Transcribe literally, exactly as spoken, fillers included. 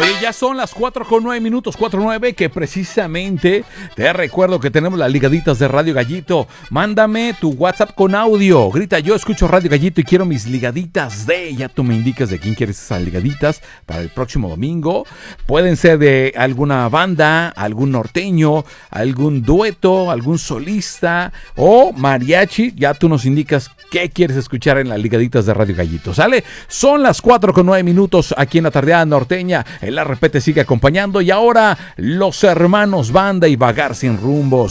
Y ya son las cuatro con nueve minutos, cuatro nueve, que precisamente te recuerdo que tenemos las ligaditas de Radio Gallito. Mándame tu WhatsApp con audio. Grita, yo escucho Radio Gallito y quiero mis ligaditas de... Ya tú me indicas de quién quieres esas ligaditas para el próximo domingo. Pueden ser de alguna banda, algún norteño, algún dueto, algún solista o mariachi. Ya tú nos indicas qué quieres escuchar en las ligaditas de Radio Gallito. ¿Sale? Son las cuatro con nueve minutos aquí en la tardeada norteña. El R P te sigue acompañando y ahora los hermanos Banda y Vagar Sin Rumbos.